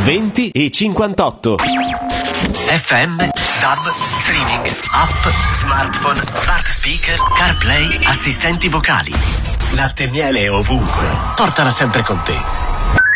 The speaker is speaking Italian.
20 e 58. FM, DAB, streaming, app, smartphone, smart speaker, CarPlay, assistenti vocali. Latte e miele ovunque. Portala sempre con te.